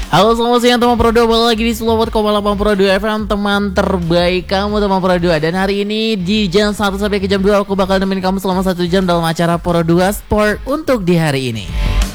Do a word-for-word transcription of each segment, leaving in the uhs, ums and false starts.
Halo, selamat siang teman Pro dua, balik lagi di Slowpod delapan Pro dua F M, teman terbaik kamu teman Pro dua. Dan hari ini di jam satu sampai ke jam dua aku bakal nemenin kamu selama satu jam dalam acara Pro dua Sport untuk di hari ini.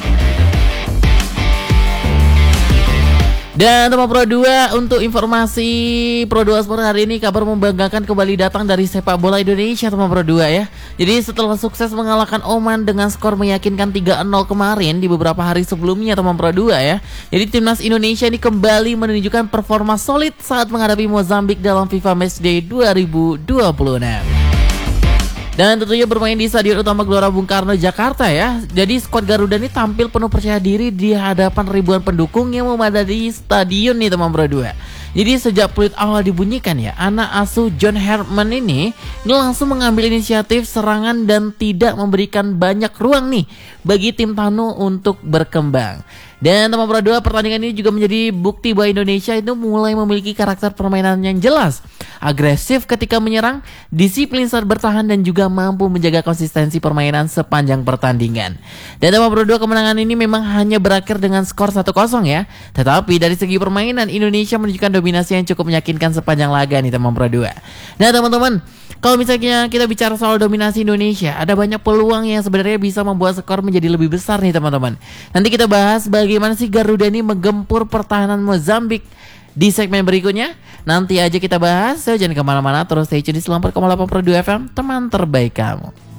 Dan teman Pro dua, untuk informasi Pro dua Sport hari ini, kabar membanggakan kembali datang dari sepak bola Indonesia teman Pro dua ya. Jadi setelah sukses mengalahkan Oman dengan skor meyakinkan tiga nol kemarin di beberapa hari sebelumnya teman Pro dua ya. Jadi timnas Indonesia ini kembali menunjukkan performa solid saat menghadapi Mozambik dalam FIFA Matchday dua ribu dua puluh enam. Dan tentunya bermain di Stadion Utama Gelora Bung Karno, Jakarta ya. Jadi skuad Garuda ini tampil penuh percaya diri di hadapan ribuan pendukung yang memadati stadion nih teman Pro dua. Jadi sejak peluit awal dibunyikan ya, anak asuh John Herman ini ini langsung mengambil inisiatif serangan dan tidak memberikan banyak ruang nih bagi tim Tano untuk berkembang. Dan teman Pro dua, pertandingan ini juga menjadi bukti bahwa Indonesia itu mulai memiliki karakter permainan yang jelas, agresif ketika menyerang, disiplin saat bertahan, dan juga mampu menjaga konsistensi permainan sepanjang pertandingan. Dan teman Pro dua, kemenangan ini memang hanya berakhir dengan skor satu kosong ya. Tetapi dari segi permainan, Indonesia menunjukkan dominasi yang cukup meyakinkan sepanjang laga nih teman Pro dua. Nah teman-teman, kalau misalnya kita bicara soal dominasi Indonesia, ada banyak peluang yang sebenarnya bisa membuat skor menjadi lebih besar nih teman-teman. Nanti kita bahas bagaimana sih Garuda ini menggempur pertahanan Mozambik di segmen berikutnya. Nanti aja kita bahas, so jangan kemana-mana, terus stay tune di Slowpod delapan Pro dua F M, teman terbaik kamu.